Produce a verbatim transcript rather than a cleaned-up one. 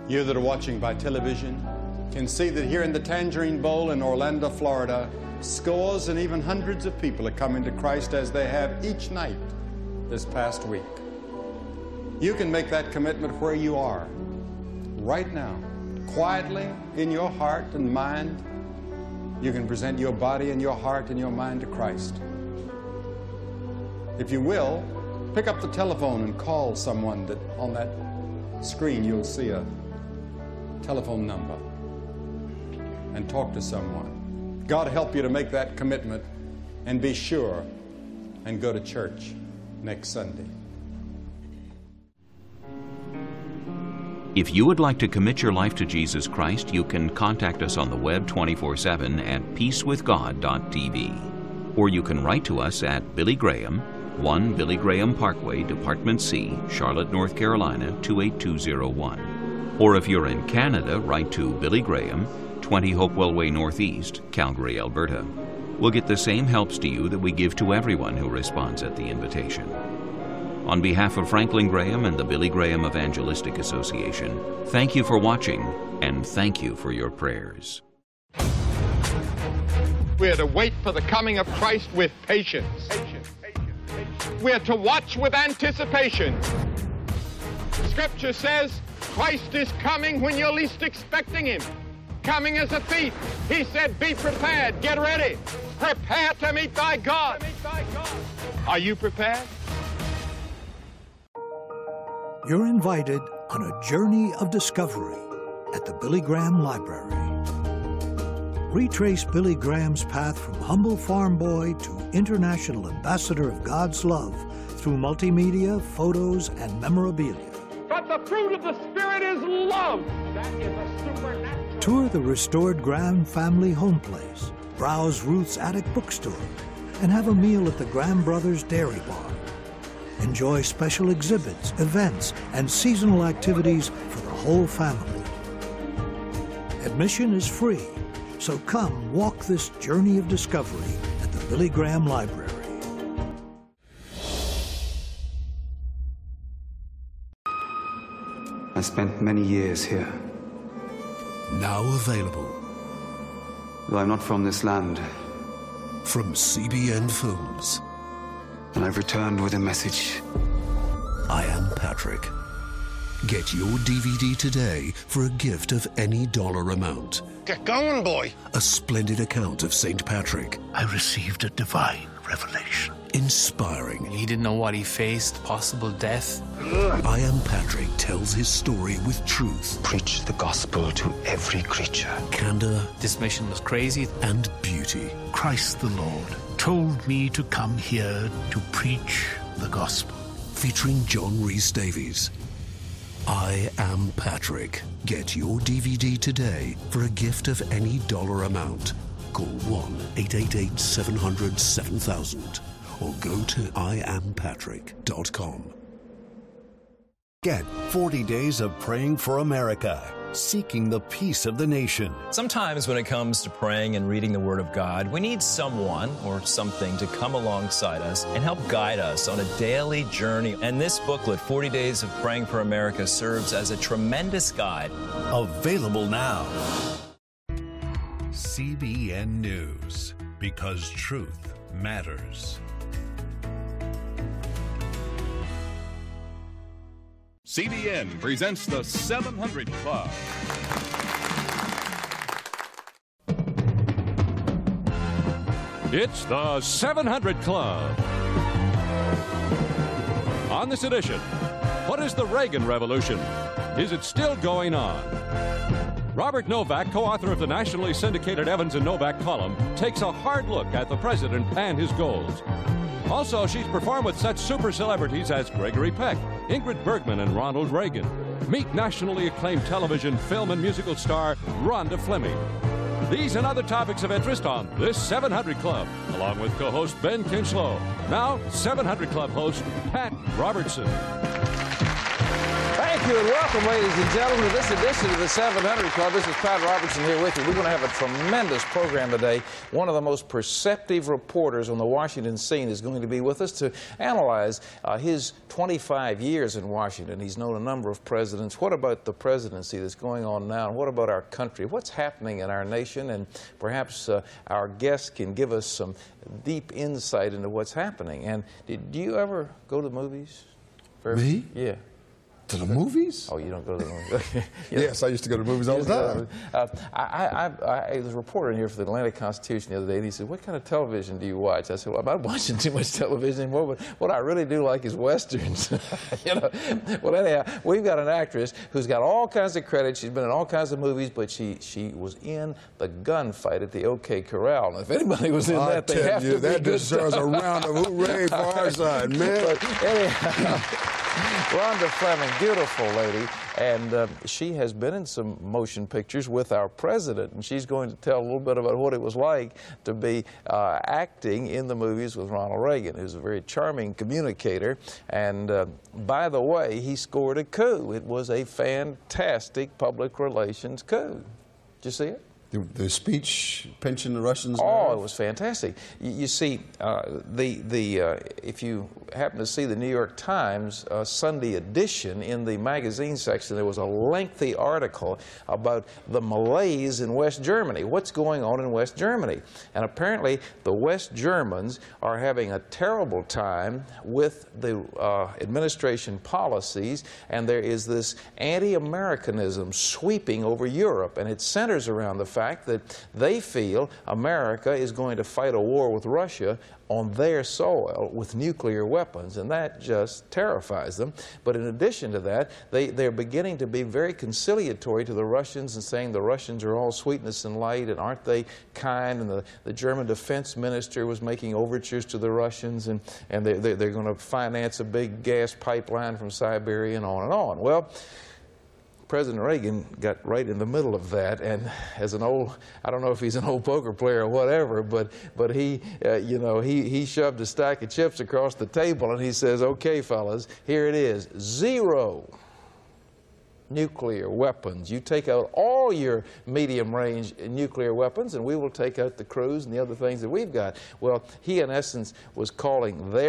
You that are watching by television can see that here in the Tangerine Bowl in Orlando, Florida, scores and even hundreds of people are coming to Christ as they have each night this past week. You can make that commitment where you are, right now, quietly in your heart and mind. You can present your body and your heart and your mind to Christ. If you will, pick up the telephone and call someone that on that screen you'll see a telephone number and talk to someone. God help you to make that commitment and be sure and go to church next Sunday. If you would like to commit your life to Jesus Christ, you can contact us on the web twenty-four seven at peace with god dot t v. Or you can write to us at Billy Graham, one Billy Graham Parkway, Department C, Charlotte, North Carolina, two eight two zero one. Or if you're in Canada, write to Billy Graham, twenty Hopewell Way Northeast, Calgary, Alberta. We'll get the same helps to you that we give to everyone who responds at the invitation. On behalf of Franklin Graham and the Billy Graham Evangelistic Association, thank you for watching, and thank you for your prayers. We are to wait for the coming of Christ with patience. Patience, patience, patience. We are to watch with anticipation. Scripture says Christ is coming when you're least expecting him. Coming as a thief. He said, be prepared, get ready. Prepare to meet thy God. To meet thy God. Are you prepared? You're invited on a journey of discovery at the Billy Graham Library. Retrace Billy Graham's path from humble farm boy to international ambassador of God's love through multimedia, photos, and memorabilia. But the fruit of the Spirit is love. That is a supernatural. Tour the restored Graham family home place, browse Ruth's attic bookstore, and have a meal at the Graham Brothers Dairy Bar. Enjoy special exhibits, events, and seasonal activities for the whole family. Admission is free, so come walk this journey of discovery at the Billy Graham Library. I spent many years here. Now available. Though I'm not from this land. From C B N Films. And I've returned with a message. I Am Patrick. Get your D V D today for a gift of any dollar amount. Get going, boy. A splendid account of Saint Patrick. I received a divine revelation. Inspiring. He didn't know what he faced, possible death. I Am Patrick tells his story with truth. Preach the gospel to every creature. Candor. This mission was crazy. And beauty. Christ the Lord told me to come here to preach the gospel. Featuring John Rhys Davies. I Am Patrick. Get your D V D today for a gift of any dollar amount. Call one eight eight eight, seven hundred, seven thousand or go to i am patrick dot com. Get forty days of praying for America, seeking the peace of the nation. Sometimes when it comes to praying and reading the Word of God, we need someone or something to come alongside us and help guide us on a daily journey. And this booklet, forty days of Praying for America, serves as a tremendous guide. Available now. C B N News, because truth matters. C B N presents the seven hundred Club. It's the seven hundred Club. On this edition, what is the Reagan Revolution? Is it still going on? Robert Novak, co-author of the nationally syndicated Evans and Novak column, takes a hard look at the president and his goals. Also, she's performed with such super celebrities as Gregory Peck, Ingrid Bergman, and Ronald Reagan. Meet nationally acclaimed television, film, and musical star Rhonda Fleming. These and other topics of interest on this seven hundred Club, along with co-host Ben Kinchlow. Now, seven hundred Club host Pat Robertson. Thank Thank you and welcome, ladies and gentlemen, to this edition of the seven hundred Club. This is Pat Robertson here with you. We're going to have a tremendous program today. One of the most perceptive reporters on the Washington scene is going to be with us to analyze uh, his twenty-five years in Washington. He's known a number of presidents. What about the presidency that's going on now? And what about our country? What's happening in our nation? And perhaps uh, our guest can give us some deep insight into what's happening. And did, do you ever go to the movies? Very, Me? Yeah. To the movies? Oh, you don't go to the movies. Yes, I used to go to the movies all the time. Uh, I, I, I, I was a reporter in here for the Atlanta Constitution the other day, and he said, "What kind of television do you watch?" I said, "Well, I'm not watching too much television anymore, but what I really do like is Westerns." You know? Well, anyhow, we've got an actress who's got all kinds of credit. She's been in all kinds of movies, but she, she was in the gunfight at the OK Corral. And if anybody was in I that, they tell have you, to that be good deserves stuff. a round of hooray for our side, man. But anyhow, Rhonda Fleming, beautiful lady, and uh, she has been in some motion pictures with our president, and she's going to tell a little bit about what it was like to be uh, acting in the movies with Ronald Reagan, who's a very charming communicator. And uh, by the way, he scored a coup. It was a fantastic public relations coup. Did you see it? The, the speech pinching the Russians. Oh, nerve. it was fantastic. You, you see, uh, the the uh, if you happen to see the New York Times uh, Sunday edition, in the magazine section, there was a lengthy article about the malaise in West Germany. What's going on in West Germany? And apparently, the West Germans are having a terrible time with the uh, administration policies, and there is this anti-Americanism sweeping over Europe, and it centers around the fact that they feel America is going to fight a war with Russia on their soil with nuclear weapons, and that just terrifies them. But in addition to that, they, they're beginning to be very conciliatory to the Russians and saying the Russians are all sweetness and light, and aren't they kind? And the, the German defense minister was making overtures to the Russians, and, and they, they, they're going to finance a big gas pipeline from Siberia, and on and on. Well, President Reagan got right in the middle of that, and as an old, I don't know if he's an old poker player or whatever, but but he, uh, you know, he, he shoved a stack of chips across the table, and he says, "Okay, fellas, here it is, zero nuclear weapons. You take out all your medium-range nuclear weapons, and we will take out the cruise and the other things that we've got." Well, he, in essence, was calling their